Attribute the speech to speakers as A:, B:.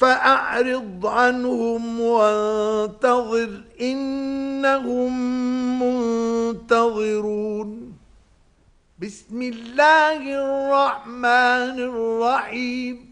A: فأعرض عنهم وانتظر إنهم منتظرون. بسم الله الرحمن الرحيم.